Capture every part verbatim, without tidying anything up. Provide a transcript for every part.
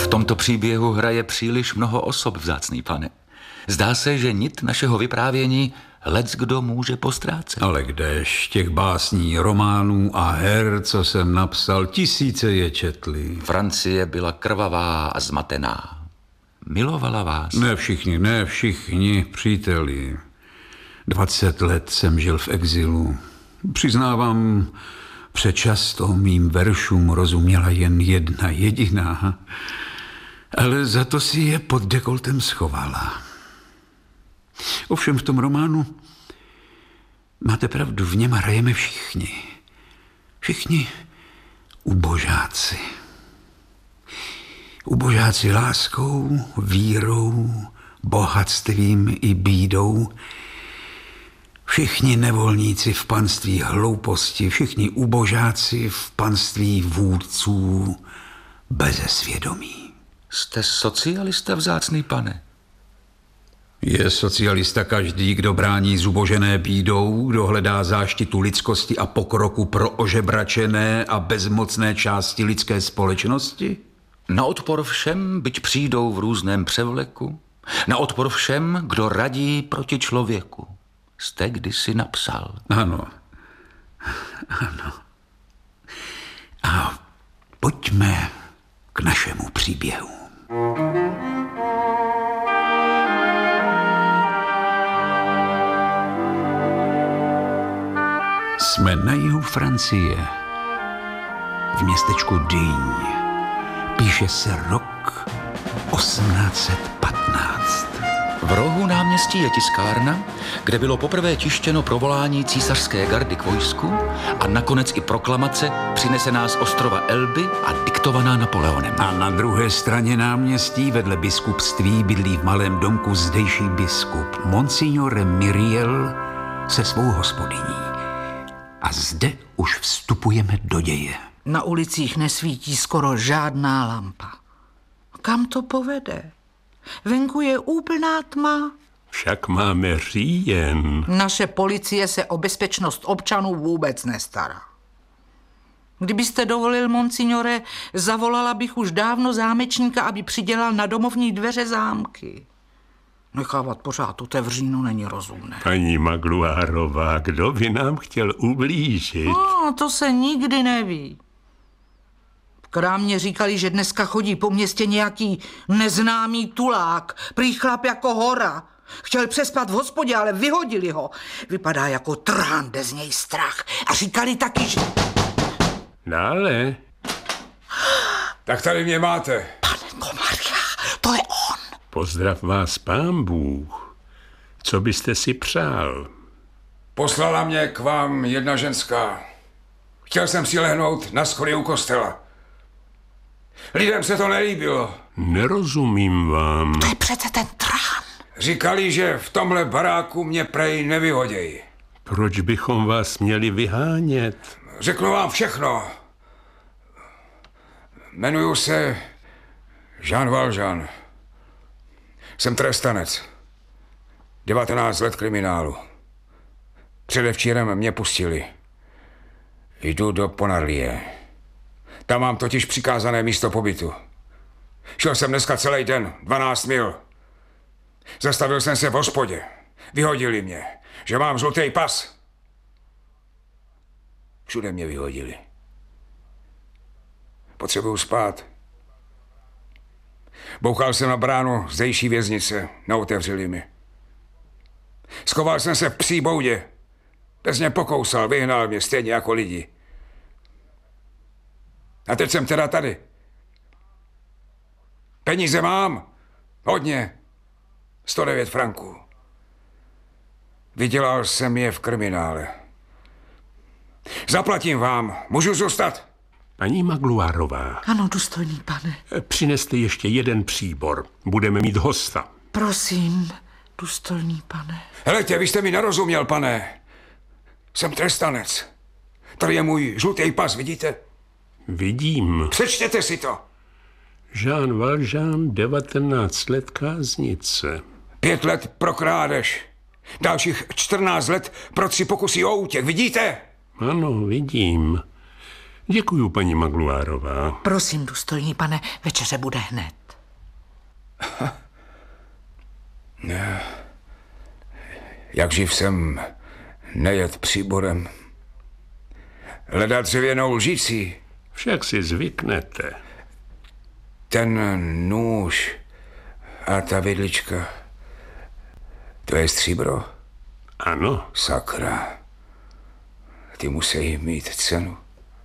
V tomto příběhu hraje příliš mnoho osob, vzácný pane. Zdá se, že nit našeho vyprávění leckdo může postrácet. Ale kdež těch básní, románů a her, co jsem napsal, tisíce je četli. Francie byla krvavá a zmatená. Milovala vás. Ne všichni, ne všichni, příteli. Dvacet let jsem žil v exilu. Přiznávám, přečasto mým veršům rozuměla jen jedna jediná, ale za to si je pod dekoltem schovala. Ovšem v tom románu máte pravdu, v něm hrajeme všichni. Všichni ubožáci. Ubožáci láskou, vírou, bohatstvím i bídou. Všichni nevolníci v panství hlouposti, všichni ubožáci v panství vůdců bezesvědomí. Jste socialista, vzácný pane? Je socialista každý, kdo brání zubožené bídou, kdo hledá záštitu lidskosti a pokroku pro ožebračené a bezmocné části lidské společnosti? Na odpor všem, byť přijdou v různém převleku? Na odpor všem, kdo radí proti člověku? Jste kdysi napsal. Ano. Ano. A pojďme k našemu příběhu. Jsme na jihu Francie, v městečku Digne. Píše se rok osmnáct set patnáct. V rohu náměstí je tiskárna, kde bylo poprvé tištěno provolání císařské gardy k vojsku a nakonec i proklamace přinesená z ostrova Elby a diktovaná Napoleonem. A na druhé straně náměstí vedle biskupství bydlí v malém domku zdejší biskup Monsignore Myriel se svou hospodyní. A zde už vstupujeme do děje. Na ulicích nesvítí skoro žádná lampa. Kam to povede? Venku je úplná tma. Však máme říjen. Naše policie se o bezpečnost občanů vůbec nestará. Kdybyste dovolil, monsignore, zavolala bych už dávno zámečníka, aby přidělal na domovní dveře zámky. Nechávat pořád otevříno není rozumné. Paní Magluárová, kdo by nám chtěl ublížit? No, to se nikdy neví. V krámě říkali, že dneska chodí po městě nějaký neznámý tulák, prý chlap jako hora. Chtěl přespat v hospodě, ale vyhodili ho. Vypadá jako trhán, jde z něj strach. A říkali taky, že... Dále. Tak tady mě máte. Pane Komaria, to je on. Pozdrav vás pán Bůh. Co byste si přál? Poslala mě k vám jedna ženská. Chtěl jsem si lehnout na schody u kostela. Lidem se to nelíbilo. Nerozumím vám. To je přece ten trán. Říkali, že v tomhle baráku mě prej nevyhodějí. Proč bychom vás měli vyhánět? Řeknu vám všechno. Jmenuju se Jean Valjean. Jsem trestanec. devatenáct let kriminálu. Předevčírem mě pustili. Jdu do Ponarlie. Tam mám totiž přikázané místo pobytu. Šel jsem dneska celý den, dvanáct mil. Zastavil jsem se v hospodě. Vyhodili mě, že mám žlutý pas. Všude mě vyhodili. Potřebuju spát. Bouchal jsem na bránu zdejší věznice, neotevřeli mi. Schoval jsem se v psí boudě. Bez mě pokousal, vyhnal mě stejně jako lidi. A teď jsem teda tady. Peníze mám. Hodně. sto devět franků. Vydělal jsem je v kriminále. Zaplatím vám. Můžu zůstat? Paní Magluárová. Ano, důstojný pane. Přineste ještě jeden příbor. Budeme mít hosta. Prosím, důstojný pane. Helejte, vy jste mi nerozuměl, pane. Jsem trestanec. Tady je můj žlutý pas, vidíte? Vidím. Přečtěte si to. Jean Valjean, devatenáct let káznice. Pět let pro krádež. Dalších čtrnáct let pro tři pokusy o útěk, vidíte? Ano, vidím. Děkuju, paní Magluárová. Prosím, důstojný pane, večeře bude hned. Jak živ jsem nejet příborem. Leda dřevěnou lžící. Však si zvyknete. Ten nůž a ta vidlička, to je stříbro? Ano. Sakra. Ty musí mít cenu.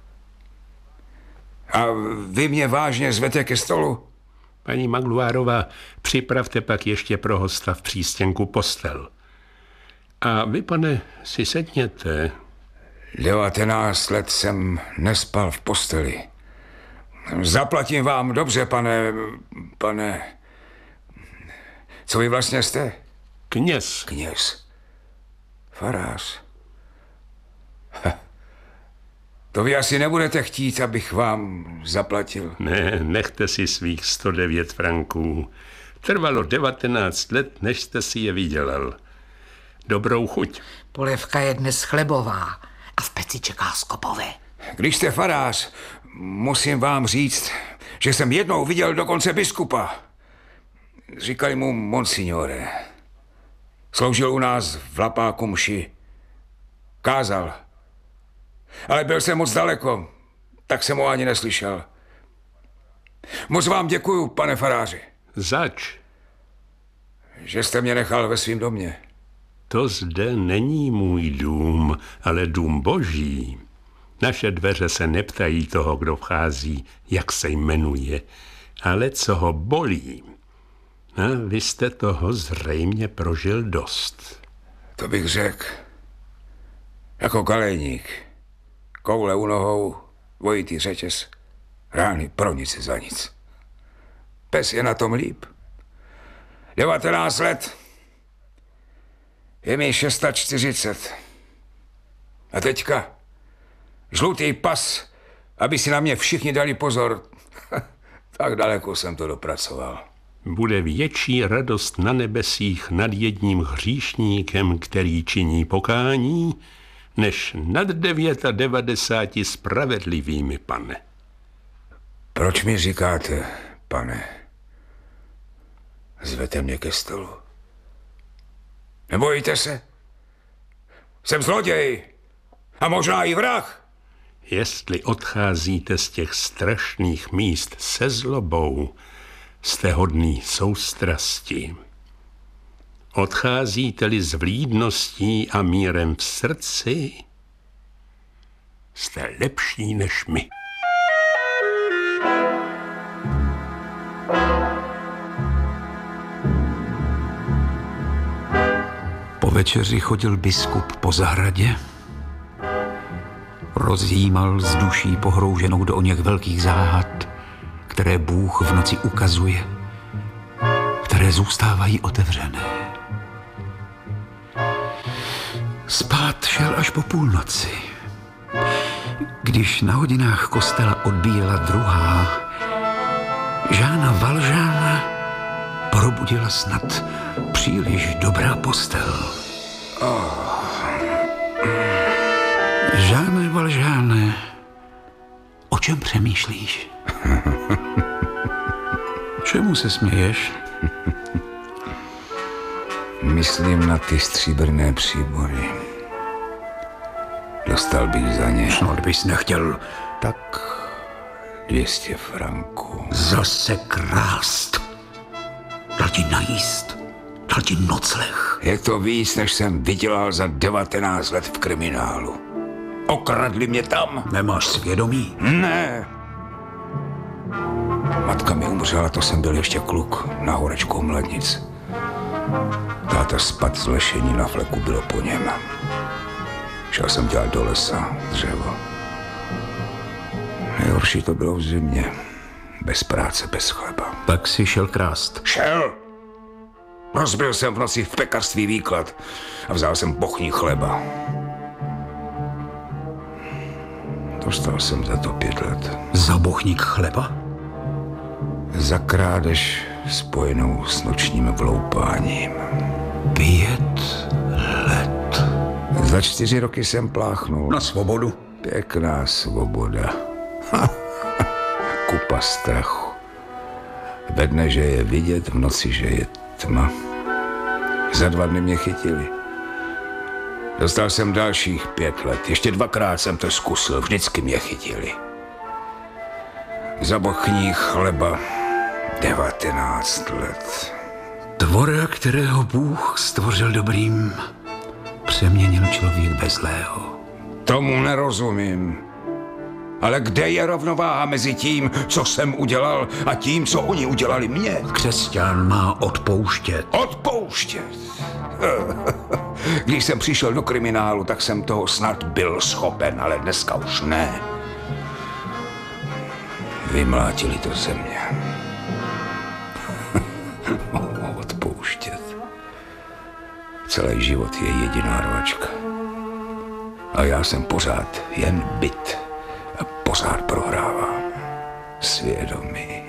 A vy mě vážně zvete ke stolu? Paní Magluárová, připravte pak ještě pro hosta v přístěnku postel. A vy, pane, si sedněte. Devatenáct let jsem nespal v posteli. Zaplatím vám dobře, pane... pane... Co vy vlastně jste? Kněz. Kněz. Farář. Ha. To vy asi nebudete chtít, abych vám zaplatil. Ne, nechte si svých sto devět franků. Trvalo devatenáct let, než jste si je vydělal. Dobrou chuť. Polévka je dnes chlebová a v peci čeká skopové. Když jste farář, musím vám říct, že jsem jednou viděl dokonce biskupa. Říkali mu monsignore. Sloužil u nás v Lapáku mši. Kázal. Ale byl jsem moc daleko, tak jsem ho ani neslyšel. Moc vám děkuju, pane faráři. Zač? Že jste mě nechal ve svým domě. To zde není můj dům, ale dům boží. Naše dveře se neptají toho, kdo vchází, jak se jmenuje, ale co ho bolí. A vy jste toho zřejmě prožil dost. To bych řekl. Jako kalejník. Koule u nohou, dvojitý řetěz, rány pro nic za nic. Pes je na tom líp. devatenáct let. Je mi čtyřicet šest. A teďka žlutý pas, aby si na mě všichni dali pozor. Tak daleko jsem to dopracoval. Bude větší radost na nebesích nad jedním hříšníkem, který činí pokání, než nad devadesát devět spravedlivými, pane. Proč mi říkáte, pane? Zvete mě ke stolu. Nebojíte se? Jsem zloděj a možná i vrah. Jestli odcházíte z těch strašných míst se zlobou, jste hodný soustrasti. Odcházíte-li s vlídností a mírem v srdci, jste lepší než my. Po večeři chodil biskup po zahradě, rozjímal z duší pohrouženou do oněch velkých záhad, které Bůh v noci ukazuje, které zůstávají otevřené. Spát šel až po půlnoci. Když na hodinách kostela odbíjela druhá, Žána Valžána probudila snad příliš dobrá postel. Oh. Žáne Valžáne, o čem přemýšlíš? Čemu se směješ? Myslím na ty stříbrné příbory. Dostal bych za ně. Snad bys nechtěl Tak dvě stě franků. zase krást. Dal ti najíst, dal ti nocleh. Je to víc, než jsem vydělal za devatenáct let v kriminálu. Okradli mě tam. Nemáš svědomí? Ne. Matka mi umřela, to jsem byl ještě kluk na horečku Mladnic. Táta spad z lešení na fleku bylo po něm. Šel jsem dělat do lesa dřevo. Nejhorší to bylo v zimě. Bez práce, bez chleba. Tak si šel krást. Šel! Rozbil jsem v noci v pekařství výklad a vzal jsem bochní chleba. Dostal jsem za to pět let. Za bochník chleba? Za krádež spojenou s nočním vloupáním. Pět let. Za čtyři roky jsem pláchnul. Na svobodu. Pěkná svoboda. Kupa strachu. Ve dne, že je vidět, v noci, že je tma. Za dva dny mě chytili. Dostal jsem dalších pět let. Ještě dvakrát jsem to zkusil, vždycky mě chytili. Za bochní chleba devatenáct let. Tvora, kterého Bůh stvořil dobrým, přeměnil člověk ve zlého. Tomu nerozumím. Ale kde je rovnováha mezi tím, co jsem udělal, a tím, co oni udělali mně? Křesťan má odpouštět. Odpouštět. Když jsem přišel do kriminálu, tak jsem toho snad byl schopen, ale dneska už ne. Vymlátili to ze mě. Odpouštět. Celý život je jediná rvačka. A já jsem pořád jen bit. A pořád prohrávám. Svědomí.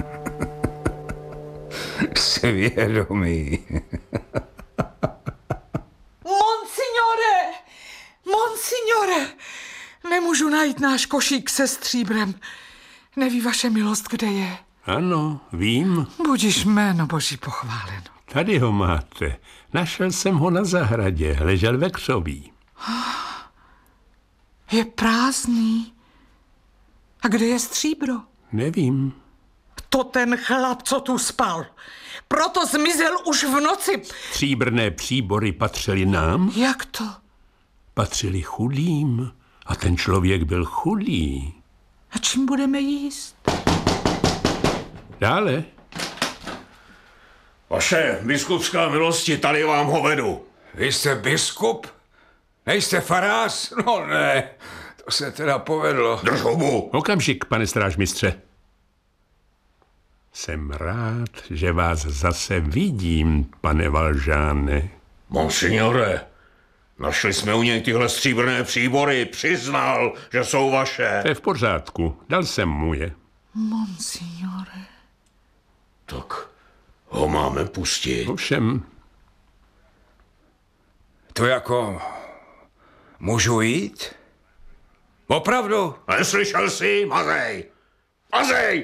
Svědomí. Monsignore! Monsignore! Nemůžu najít náš košík se stříbrem. Neví vaše milost, kde je? Ano, vím. Budiž jméno Boží pochváleno. Tady ho máte. Našel jsem ho na zahradě, ležel ve křoví. Je prázdný. A kde je stříbro? Nevím. To ten chlap, co tu spal. Proto zmizel už v noci. Stříbrné příbory patřily nám, Jak to? patřily chudým. A ten člověk byl chudý. A čím budeme jíst? Dále. Vaše biskupská milosti, tady vám ho vedu. Vy jste biskup? Nejste farář? No ne, to se teda povedlo. Drž hubu. Okamžik, pane strážmistře. Jsem rád, že vás zase vidím, pane Valžáne. Monsignore, našli jsme u něj tyhle stříbrné příbory. Přiznal, že jsou vaše. To je v pořádku, dal jsem mu je. Monsignore. Tak ho máme pustit. Ovšem, To jako... Můžu jít? Opravdu? Neslyšel jsi? Mazej! Mazej!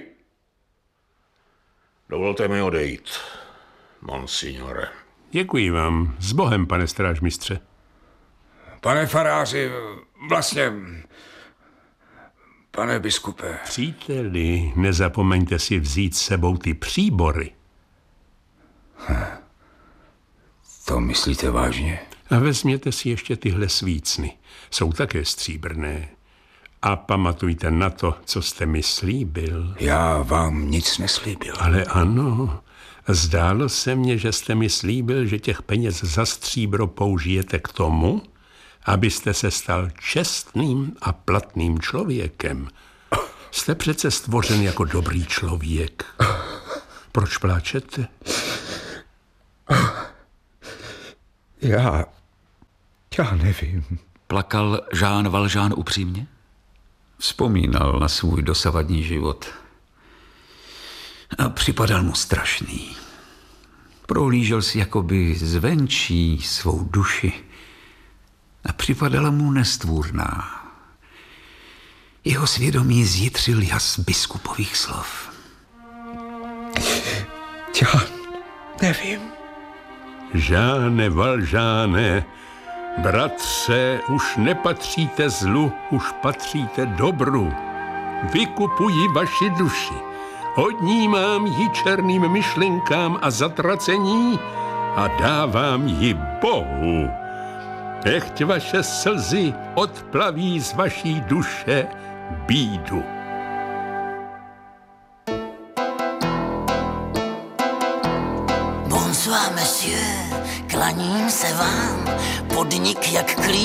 Dovolte mi odejít, monsignore. děkuji vám. S Bohem, pane strážmistře. Pane faráři, vlastně... Pane biskupe... Příteli, nezapomeňte si vzít s sebou ty příbory. To myslíte vážně? A vezměte si ještě tyhle svícny. Jsou také stříbrné. A pamatujte na to, co jste mi slíbil. Já vám nic neslíbil. Ale ano, zdálo se mně, že jste mi slíbil, že těch peněz za stříbro použijete k tomu, abyste se stal čestným a platným člověkem. Jste přece stvořen jako dobrý člověk. Proč pláčete? Já... Já nevím. Plakal Jean Valjean upřímně? Vzpomínal na svůj dosavadní život. A připadal mu strašný. Prohlížel si jakoby zvenčí svou duši a připadala mu nestvůrná. Jeho svědomí zjitřil jas biskupových slov. Já nevím. Žáne Valžáne, bratře, už nepatříte zlu, už patříte dobru. Vykupuji vaši duši, odnímám ji černým myšlenkám a zatracení a dávám ji Bohu. Nechť vaše slzy odplaví z vaší duše bídu. Bonsoir, monsieur, klaním se vám, podnik jak klín.